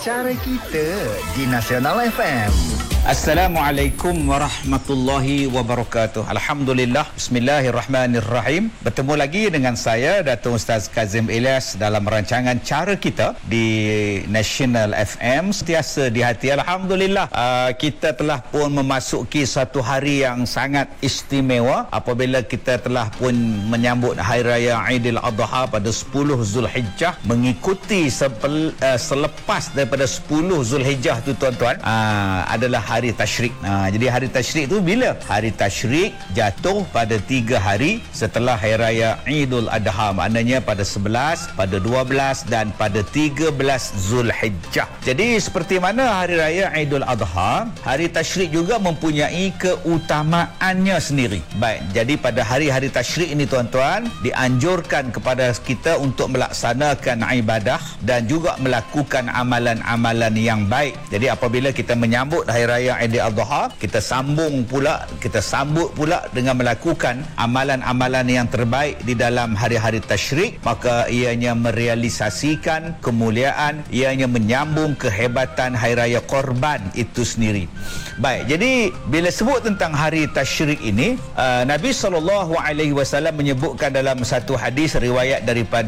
Cara kita di Nasional FM. Assalamualaikum warahmatullahi wabarakatuh. Alhamdulillah. Bismillahirrahmanirrahim. Bertemu lagi dengan saya, Datuk Ustaz Kazim Ilyas, dalam rancangan Cara Kita di Nasional FM. Sentiasa di hati. Alhamdulillah. Kita telah pun memasuki satu hari yang sangat istimewa apabila kita telah pun menyambut Hari Raya Aidil Adha pada 10 Zulhijjah, mengikuti selepas daripada 10 Zulhijjah tu tuan-tuan, adalah hari tasyrik. Jadi hari tasyrik tu bila? Hari tasyrik jatuh pada 3 hari setelah Hari Raya Aidil Adha, maknanya pada 11, pada 12 dan pada 13 Zulhijjah. Jadi seperti mana Hari Raya Aidil Adha, hari tasyrik juga mempunyai keutamaannya sendiri. Baik, jadi pada hari-hari tasyrik ini tuan-tuan, dianjurkan kepada kita untuk melaksanakan ibadah dan juga melakukan amalan-amalan yang baik. Jadi apabila kita menyambut Hari Raya Aidil Adha, kita sambut pula dengan melakukan amalan-amalan yang terbaik di dalam hari-hari tasyrik, maka ianya merealisasikan kemuliaan, ianya menyambung kehebatan Hari Raya Korban itu sendiri. Baik, jadi bila sebut tentang hari tasyrik ini, Nabi SAW menyebutkan dalam satu hadis riwayat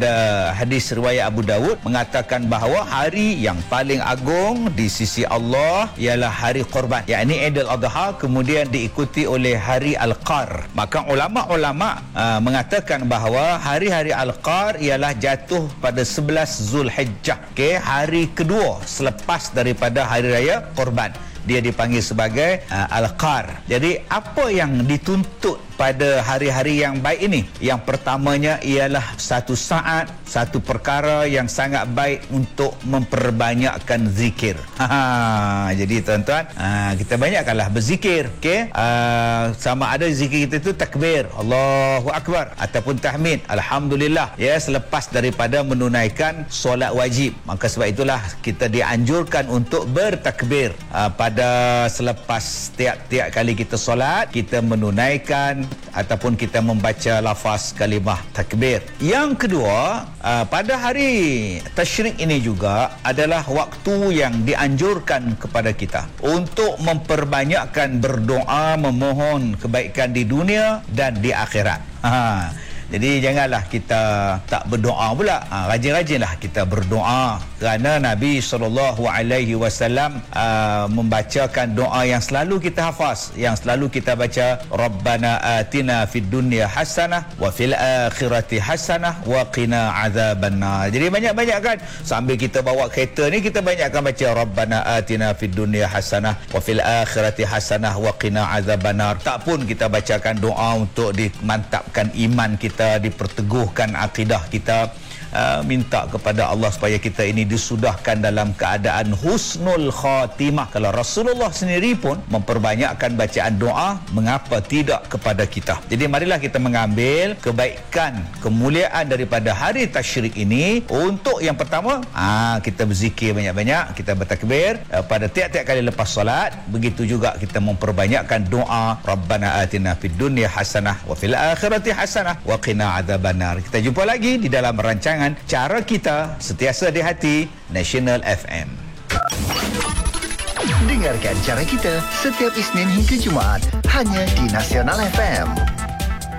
Abu Dawud, mengatakan bahawa hari yang paling agung di sisi Allah ialah hari Korban, yakni Aidil Adha, kemudian diikuti oleh hari Al-Qar. Maka ulama-ulama mengatakan bahawa hari-hari Al-Qar ialah jatuh pada 11 Zulhijjah, hari kedua selepas daripada Hari Raya Korban. Dia dipanggil sebagai Al-Qar. Jadi apa yang dituntut pada hari-hari yang baik ini? Yang pertamanya ialah satu saat, satu perkara yang sangat baik untuk memperbanyakkan zikir. Jadi tuan-tuan, kita banyakkanlah berzikir. Sama ada zikir kita itu takbir, Allahu Akbar, ataupun tahmid, Alhamdulillah, selepas daripada menunaikan solat wajib. Maka sebab itulah kita dianjurkan untuk bertakbir pada selepas tiap-tiap kali kita solat, kita menunaikan ataupun kita membaca lafaz kalimah takbir. Yang kedua, pada hari tasyrik ini juga adalah waktu yang dianjurkan kepada kita untuk memperbanyakkan berdoa, memohon kebaikan di dunia dan di akhirat. Jadi janganlah kita tak berdoa pula. Rajin-rajinlah kita berdoa, kerana Nabi SAW membacakan doa yang selalu kita hafaz, yang selalu kita baca, Rabbana atina fid dunya hasanah wa fil akhirati hasanah wa qina azabannar. Jadi banyak-banyak sambil kita bawa kereta ni, kita banyakkan baca Rabbana atina fid dunya hasanah wa fil akhirati hasanah wa qina azabannar. Tak pun kita bacakan doa untuk dimantapkan iman kita, diperteguhkan akidah kita, minta kepada Allah supaya kita ini disudahkan dalam keadaan husnul khatimah. Kalau Rasulullah sendiri pun memperbanyakkan bacaan doa, mengapa tidak kepada kita? Jadi marilah kita mengambil kebaikan, kemuliaan daripada hari tasyrik ini untuk yang pertama, kita berzikir banyak-banyak, kita bertakbir pada tiap-tiap kali lepas solat. Begitu juga kita memperbanyakkan doa, Rabbana atina fid dunya hasanah wa fil akhirati hasanah wa qina adzabannar. Kita jumpa lagi di dalam rancangan Cara Kita, sentiasa di hati Nasional FM. Dengarkan Cara Kita setiap Isnin hingga Jumaat hanya di Nasional FM.